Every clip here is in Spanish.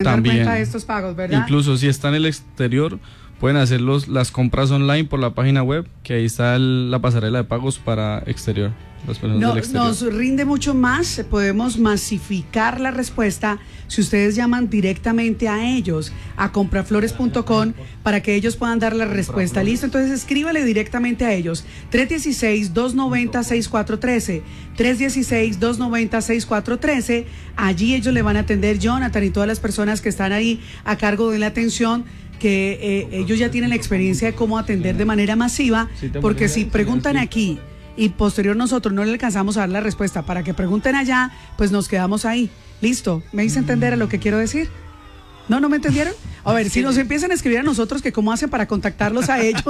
dar cuenta de estos pagos, ¿verdad? Incluso si está en el exterior, pueden hacer las compras online por la página web, que ahí está la pasarela de pagos para exterior. Nos rinde mucho más, podemos masificar la respuesta si ustedes llaman directamente a ellos, a compraflores.com, para que ellos puedan dar la respuesta. Listo, entonces escríbale directamente a ellos. 316-290-6413, 316-290-6413. Allí ellos le van a atender, Jonathan y todas las personas que están ahí a cargo de la atención, que ellos ya tienen la experiencia de cómo atender de manera masiva, porque si preguntan aquí y posterior nosotros no le alcanzamos a dar la respuesta para que pregunten allá, pues nos quedamos ahí. Listo, ¿me hice entender a lo que quiero decir? ¿No me entendieron? A ver, si nos empiezan a escribir a nosotros que cómo hacen para contactarlos a ellos,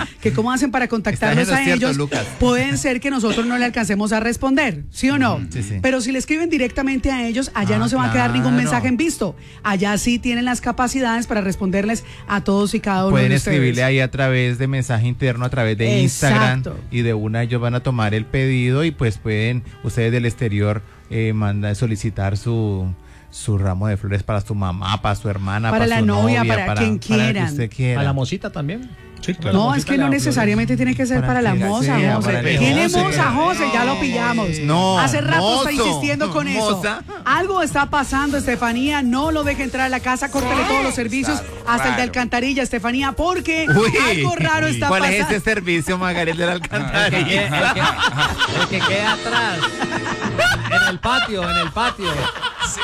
Lucas, pueden ser que nosotros no le alcancemos a responder, ¿sí o no? Sí. Pero si le escriben directamente a ellos, allá no se va a quedar ningún mensaje en visto. Allá sí tienen las capacidades para responderles a todos y cada uno de ustedes. Pueden escribirle ahí a través de mensaje interno, a través de Instagram, y de una ellos van a tomar el pedido y pues pueden ustedes del exterior solicitar su ramo de flores para su mamá, para su hermana, para la su novia, para quien quieran. Para que usted quiera. Para la mosita también. Sí, claro. No, es que no necesariamente tiene que ser para la moza, José. ¿Quién es moza, José? Ya lo pillamos. No, hace rato mozo, está insistiendo con eso. Algo está pasando, Estefanía. No lo deje entrar a la casa. Córtele todos los servicios, hasta el de alcantarilla, Estefanía, porque algo raro está pasando. ¿Cuál es este servicio, Margaret, de la alcantarilla? El que queda atrás. En el patio. Sí.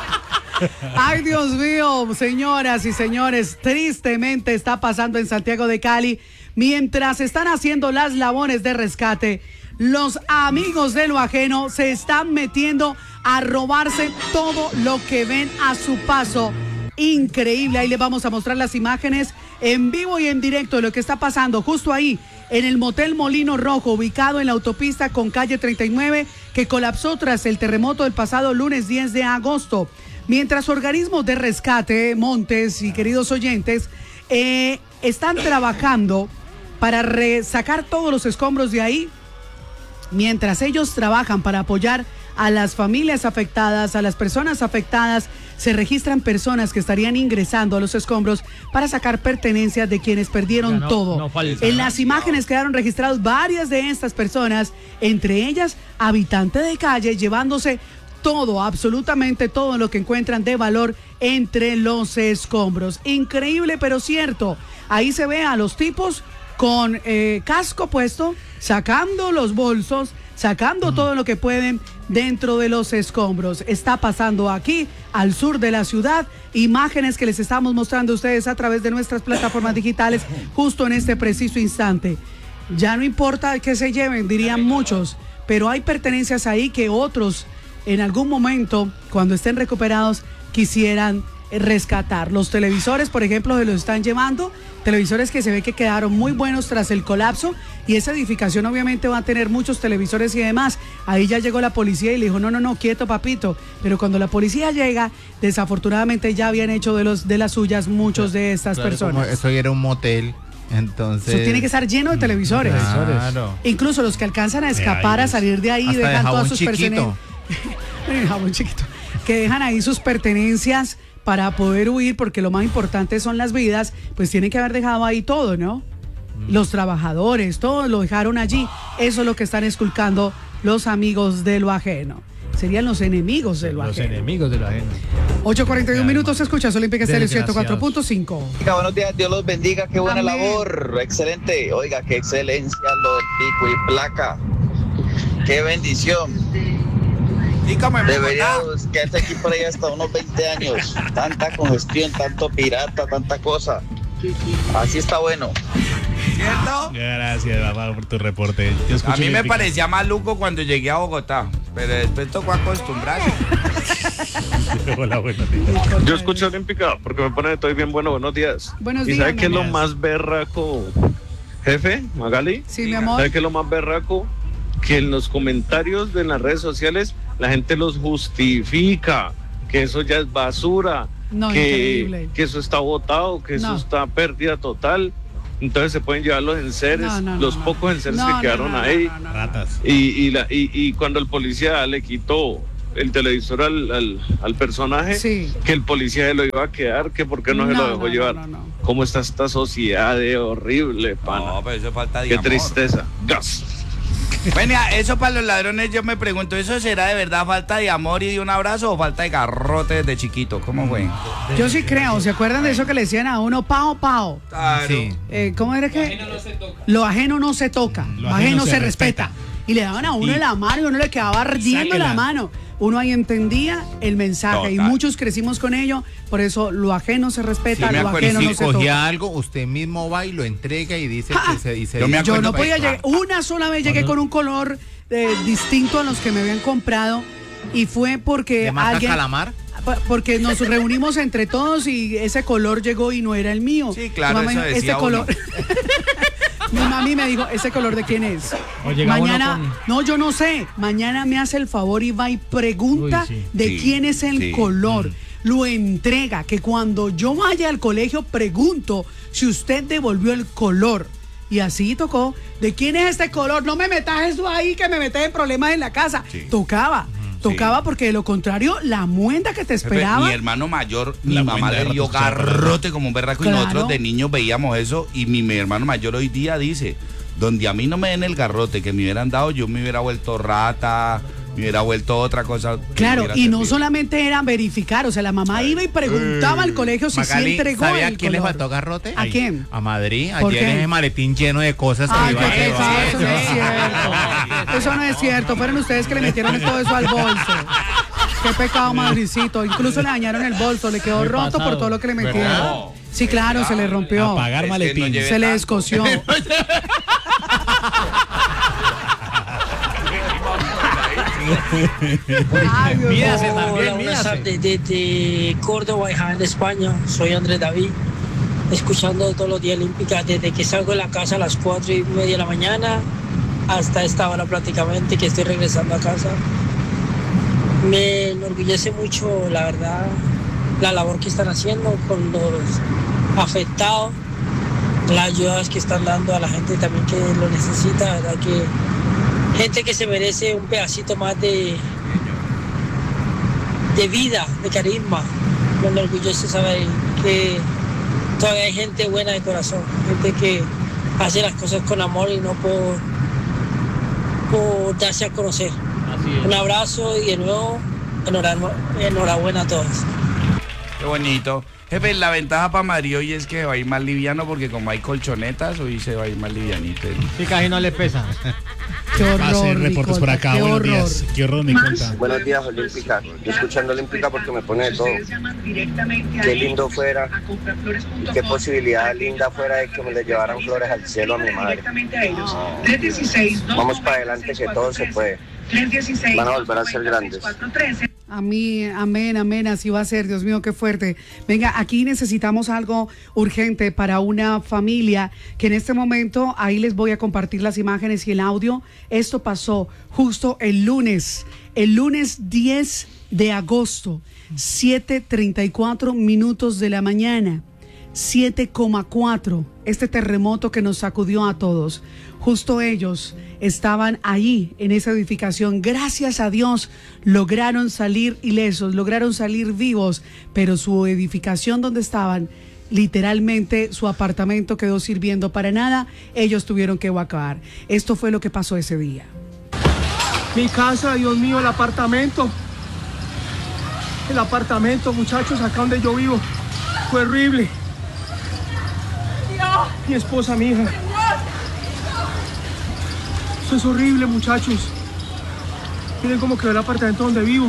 Ay, Dios mío, señoras y señores, tristemente está pasando en Santiago de Cali. Mientras están haciendo las labores de rescate, los amigos de lo ajeno se están metiendo a robarse todo lo que ven a su paso. Increíble, ahí les vamos a mostrar las imágenes en vivo y en directo de lo que está pasando justo ahí en el Motel Molino Rojo, ubicado en la autopista con calle 39, que colapsó tras el terremoto del pasado lunes 10 de agosto. Mientras organismos de rescate, Montes y queridos oyentes, están trabajando para sacar todos los escombros de ahí, mientras ellos trabajan para apoyar a las familias afectadas, a las personas afectadas, se registran personas que estarían ingresando a los escombros para sacar pertenencias de quienes perdieron todo. En las imágenes quedaron registradas varias de estas personas, entre ellas habitantes de calle, llevándose todo, absolutamente todo lo que encuentran de valor entre los escombros. Increíble, pero cierto. Ahí se ve a los tipos con casco puesto, sacando los bolsos, sacando todo lo que pueden dentro de los escombros. Está pasando aquí, al sur de la ciudad, imágenes que les estamos mostrando a ustedes a través de nuestras plataformas digitales justo en este preciso instante. Ya no importa que se lleven, dirían muchos, pero hay pertenencias ahí que otros en algún momento, cuando estén recuperados, quisieran rescatar. Los televisores, por ejemplo, se los están llevando, televisores que se ve que quedaron muy buenos tras el colapso, y esa edificación obviamente va a tener muchos televisores y demás. Ahí ya llegó la policía y le dijo, no, quieto papito, pero cuando la policía llega, desafortunadamente ya habían hecho de las suyas muchos de estas personas. Eso era un motel. Entonces eso tiene que estar lleno de televisores. Claro. Incluso los que alcanzan a escapar, a salir de ahí, dejan todas sus pertenencias. Que dejan ahí sus pertenencias para poder huir, porque lo más importante son las vidas, pues tienen que haber dejado ahí todo, ¿no? Los trabajadores, todos lo dejaron allí. Eso es lo que están esculcando los amigos de lo ajeno. Serían los enemigos de lo ajeno. Los enemigos de lo ajeno. 8:41 minutos, escuchas Olímpica Estéreo 104.5. Oiga, buenos días, Dios los bendiga, qué buena labor, excelente. Oiga, qué excelencia lo del pico y placa. Qué bendición. Debería quedarse aquí por ahí hasta unos 20 años. Tanta congestión, tanto pirata, tanta cosa. Así está bueno. ¿Cierto? Gracias, papá, por tu reporte. A mí me parecía maluco cuando llegué a Bogotá, pero después tocó acostumbrarse. Hola, buenos días. Yo escucho Olímpica porque me pone todo bien bueno. Buenos días. Buenos días. ¿Y sabe qué es lo más berraco, jefe, Magali? Sí, mi amor. ¿Sabe qué es lo más berraco? Que en los comentarios de las redes sociales la gente los justifica, que eso ya es basura, que eso está botado, que eso está pérdida total. Entonces se pueden llevar los enseres, los pocos enseres que quedaron ahí. Ratas. Y cuando el policía le quitó el televisor al personaje, Sí. que el policía se lo iba a quedar, que por qué no se lo dejó llevar. No. ¿Cómo está esta sociedad de horrible, pana? No, pero eso es falta de Qué amor. tristeza. Gas. Bueno, eso para los ladrones yo me pregunto, ¿eso será de verdad falta de amor y de un abrazo o falta de garrote desde chiquito? ¿Cómo fue? Yo sí creo, ¿se acuerdan de eso que le decían a uno, pao? Claro. Sí. ¿Cómo era que? Lo ajeno no se toca, lo ajeno se respeta. Y le daban a uno la mano y uno le quedaba ardiendo la mano. Uno ahí entendía el mensaje y Total. muchos crecimos con ello, por eso lo ajeno se respeta, Sí, me lo acuerdo. ajeno Si no se cogía toca. algo, usted mismo va y lo entrega y dice que se dice. Yo me Yo acuerdo, no podía pues, llegar, una sola vez llegué con un color distinto a los que me habían comprado y fue porque ¿De marca alguien... Calamar? Porque nos reunimos entre todos y ese color llegó y no era el mío. Sí, claro, Mi mamá eso dijo, decía este color. Mi mami me dijo, ¿ese color de quién es? O llega Mañana, uno no, yo no sé. Mañana me hace el favor y va y pregunta Uy, sí. de Sí, quién es el sí. color. Lo entrega, que cuando yo vaya al colegio pregunto si usted devolvió el color. Y así tocó. ¿De quién es este color? No me metas eso ahí, que me metes en problemas en la casa. Sí. Tocaba porque de lo contrario, la muenda que te esperaba. Mi hermano mayor, mi La mamá buena le de dio ratos, garrote como un berraco Claro. y nosotros de niños veíamos eso y mi hermano mayor hoy día dice, donde a mí no me den el garrote que me hubieran dado, yo me hubiera vuelto rata, me hubiera vuelto otra cosa. que Claro, me hubiera y no servido. solamente era verificar, o sea, la mamá iba y preguntaba al colegio si sí Magali, entregó ¿sabe a el quién le color. faltó garrote? ¿A quién? A Madrid. ¿Por Ayer qué? ese maletín lleno de cosas que Ay, iba a qué pecado, eso no es llevar. cierto. Eso no es cierto. Fueron ustedes que le metieron todo eso al bolso. Qué pecado, Madricito. Incluso le dañaron el bolso, le quedó Muy roto pasado. por todo lo que le metieron. ¿Verdad? Sí, claro, se le rompió. A pagar Es que no maletín. lleve Se le tanto. descosió. Ay, Dios Mídase mío. también, Hola, buenas mídase. tardes desde Córdoba, Jaén, España. Soy Andrés David, escuchando todos los días Olímpica desde que salgo de la casa a las 4:30 de la mañana hasta esta hora prácticamente que estoy regresando a casa. Me enorgullece mucho, la verdad, la labor que están haciendo con los afectados, las ayudas que están dando a la gente también que lo necesita, la verdad que gente que se merece un pedacito más de vida, de carisma. Me enorgullece saber que todavía hay gente buena de corazón, gente que hace las cosas con amor y no por darse a conocer. Así es. Un abrazo y de nuevo enhorabuena a todos. Qué bonito. Jefe, la ventaja para Madrid hoy es que va a ir más liviano porque como hay colchonetas, hoy se va a ir más livianito. Sí, casi no le pesa. Qué horror, Pase reportes por Nicolás, acá. qué Buenos horror. días. Qué horror, mi cuenta. Buenos días, Olímpica. Yo escuchando Olímpica porque me pone de todo. Qué lindo fuera y qué posibilidad linda fuera de que me le llevaran flores al cielo a mi madre. Vamos para adelante que todo se puede. Van a volver a ser grandes. A mí, amén, amén, así va a ser, Dios mío, qué fuerte. Venga, aquí necesitamos algo urgente para una familia que en este momento, ahí les voy a compartir las imágenes y el audio. Esto pasó justo el lunes 10 de agosto, 7:34 minutos de la mañana. 7,4, este terremoto que nos sacudió a todos. Justo ellos estaban ahí en esa edificación. Gracias a Dios lograron salir ilesos, lograron salir vivos, pero su edificación donde estaban, literalmente su apartamento quedó sirviendo para nada. Ellos tuvieron que evacuar. Esto fue lo que pasó ese día. Mi casa, Dios mío, el apartamento. El apartamento, muchachos, acá donde yo vivo. Fue horrible. Mi esposa, mi hija. Eso es horrible, muchachos. Miren cómo quedó el apartamento donde vivo.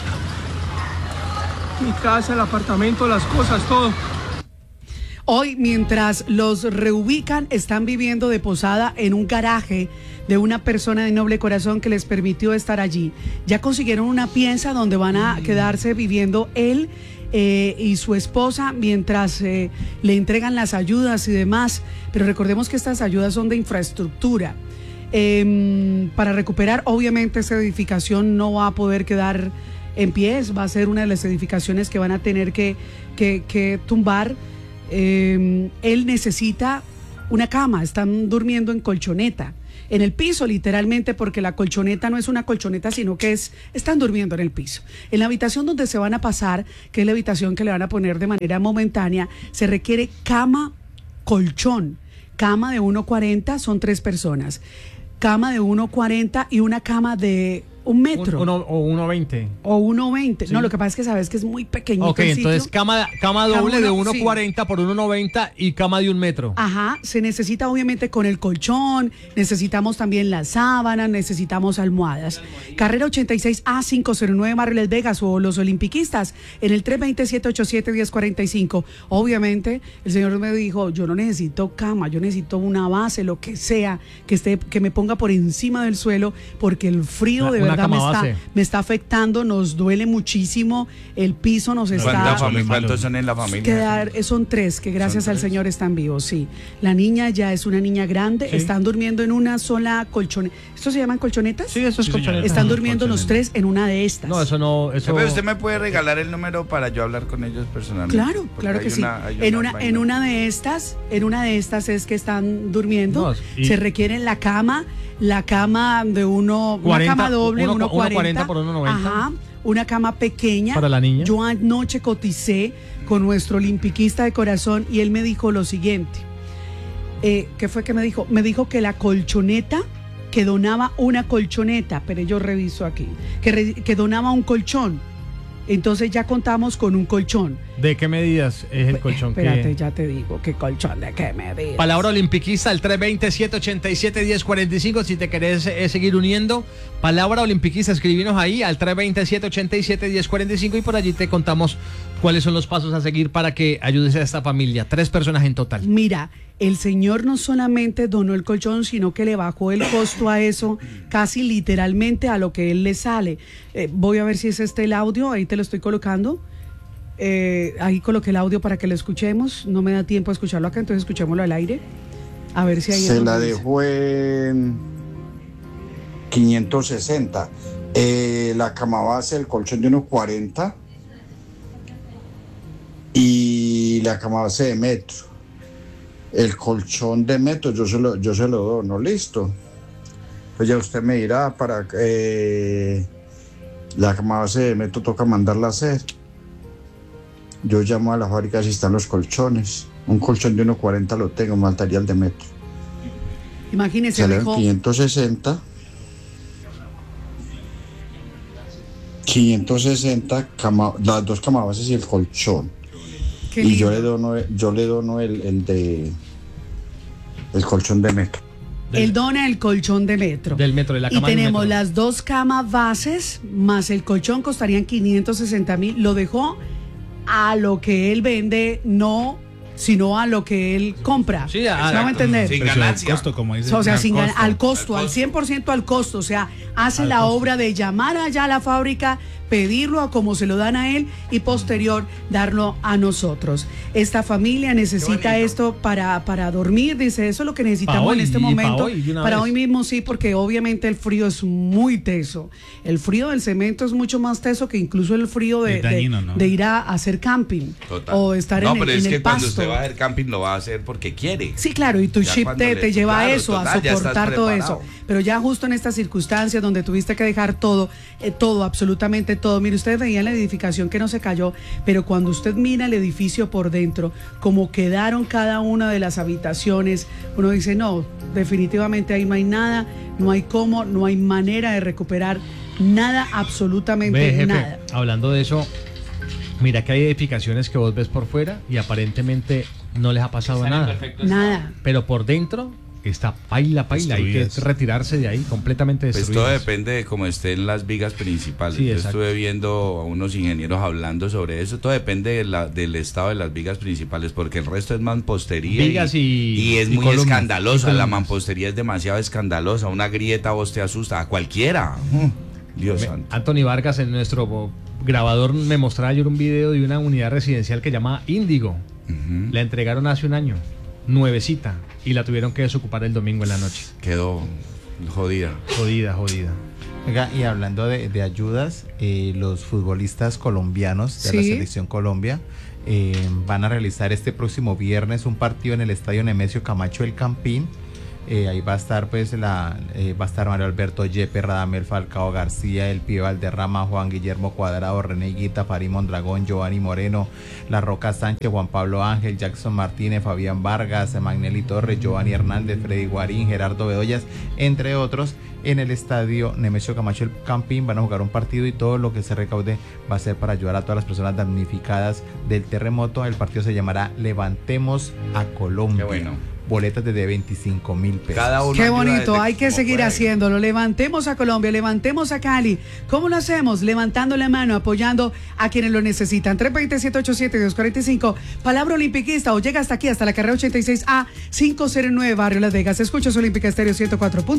Mi casa, el apartamento, las cosas, todo. Hoy, mientras los reubican, están viviendo de posada en un garaje de una persona de noble corazón que les permitió estar allí. Ya consiguieron una pieza donde van a quedarse viviendo él y su esposa mientras le entregan las ayudas y demás. Pero recordemos que estas ayudas son de infraestructura. Para recuperar, obviamente, esa edificación no va a poder quedar en pies. Va a ser una de las edificaciones que van a tener que tumbar. Él necesita una cama, están durmiendo en colchoneta. en el piso, literalmente, porque la colchoneta no es una colchoneta, sino que están durmiendo en el piso. En la habitación donde se van a pasar, que es la habitación que le van a poner de manera momentánea, se requiere cama, colchón, cama de 1.40, son 3 personas, cama de 1.40 y una cama de 1 metro. O 1.20. O 1.20. Sí. No, lo que pasa es que sabes que es muy pequeñito. Ok, el entonces sitio. cama doble de 1.40 sí. por 1.90 y cama de 1 metro. Ajá, se necesita obviamente con el colchón, necesitamos también las sábanas, necesitamos almohadas. Carrera 86A509 Marreles Vegas o los olimpiquistas en el 327-87-1045. Obviamente, el señor me dijo, yo no necesito cama, yo necesito una base, lo que sea, que me ponga por encima del suelo, porque el frío de verdad me está afectando, nos duele muchísimo, el piso nos está... ¿Cuántos son en la familia? Son 3, que gracias al Señor están vivos, sí. La niña ya es una niña grande, están durmiendo en una sola colchoneta. ¿Esto se llaman colchonetas? Sí, eso es colchoneta. Están durmiendo los 3 en una de estas. No, eso no... Pero usted me puede regalar el número para yo hablar con ellos personalmente. Claro que sí. En una de estas es que están durmiendo. Se requiere la cama de una cama doble, 1.40 por 1.90. Ajá, una cama pequeña. Para la niña. Yo anoche coticé con nuestro olimpiquista de corazón y él me dijo lo siguiente. ¿Qué fue que me dijo? Me dijo que la colchoneta, que donaba una colchoneta, pero yo reviso aquí, que donaba un colchón. Entonces ya contamos con un colchón. ¿De qué medidas es el colchón? Espérate, ya te digo, ¿qué colchón de qué medidas? Palabra olimpiquista, el 320-787-1045, si te querés seguir uniendo. Palabra olimpiquista, escribinos ahí al 320-787-1045 y por allí te contamos cuáles son los pasos a seguir para que ayudes a esta familia. 3 personas en total. Mira, el señor no solamente donó el colchón, sino que le bajó el costo a eso, casi literalmente a lo que él le sale. Voy a ver si es el audio, ahí te lo estoy colocando. Ahí coloqué el audio para que lo escuchemos. No me da tiempo a escucharlo acá, entonces escuchémoslo al aire. A ver si ahí se la dejó en 560. La cama base, el colchón de 1.40 y la cama base de metro. El colchón de metro yo se lo dono, listo. Pues ya usted me dirá para la cama base de metro toca mandarla a hacer. Yo llamo a la fábrica si están los colchones. Un colchón de 1.40 lo tengo, material de metro. Imagínese, sale en 560. 560 las 2 camas bases y el colchón. Y yo le dono el colchón de metro. Él dona el colchón de metro. Del metro, de la cama. Y tenemos las 2 camas bases más el colchón, costarían 560,000. Lo dejó a lo que él vende, no, sino a lo que él compra. Sí, ¿vamos a entender? Sin ganancia. Costo, como dice, o sea, al costo, al 100% al costo. O sea, hace la obra de llamar allá a la fábrica, pedirlo a como se lo dan a él y posterior darlo a nosotros. Esta familia necesita esto para dormir, dice, eso es lo que necesitamos en este momento. Para hoy mismo, sí, porque obviamente el frío es muy teso. El frío del cemento es mucho más teso que incluso el frío de ir a hacer camping. Total. O estar en el pasto. No, pero es que cuando usted va a hacer camping lo va a hacer porque quiere. Sí, claro, y tu chip te lleva a eso, a soportar todo eso. Pero ya justo en estas circunstancias donde tuviste que dejar todo, absolutamente todo. Mire, ustedes veían la edificación que no se cayó, pero cuando usted mira el edificio por dentro, como quedaron cada una de las habitaciones, uno dice, no, definitivamente ahí no hay nada, no hay cómo, no hay manera de recuperar nada, absolutamente jefe, nada. Hablando de eso, mira que hay edificaciones que vos ves por fuera y aparentemente no les ha pasado nada. Nada. Pero por dentro está paila, hay que retirarse de ahí completamente destruidas. Pues todo depende de cómo estén las vigas principales. Sí, yo estuve viendo a unos ingenieros hablando sobre eso. Todo depende del estado de las vigas principales, porque el resto es mampostería vigas y es muy columnas, escandalosa. La mampostería es demasiado escandalosa. Una grieta vos te asusta, a cualquiera. Dios santo. Anthony Vargas en nuestro grabador me mostraba ayer un video de una unidad residencial que llama Índigo. La entregaron hace un año, nuevecita, y la tuvieron que desocupar el domingo en la noche. Quedó jodida. Oiga, y hablando de ayudas, los futbolistas colombianos de la Selección Colombia van a realizar este próximo viernes un partido en el Estadio Nemesio Camacho El Campín. Ahí va a estar pues va a estar Mario Alberto Yepes, Radamel Falcao García, El Pío Valderrama, Juan Guillermo Cuadrado, René Higuita, Farid Mondragón, Giovanni Moreno, La Roca Sánchez, Juan Pablo Ángel, Jackson Martínez, Fabián Vargas, Magnelli Torres, Giovanni Hernández, Freddy Guarín, Gerardo Bedoyas, entre otros, en el estadio Nemesio Camacho El Campín. Van a jugar un partido y todo lo que se recaude va a ser para ayudar a todas las personas damnificadas del terremoto. El partido se llamará Levantemos a Colombia. Qué bueno. Boletas desde 25.000 pesos. Cada uno Qué bonito, desde hay que seguir haciéndolo. Levantemos a Colombia, levantemos a Cali. ¿Cómo lo hacemos? Levantando la mano, apoyando a quienes lo necesitan. 320-787-245, palabra olimpiquista, o llega hasta aquí, hasta la carrera 86A 509, Barrio Las Vegas. Escuchas Olímpica Estéreo 104.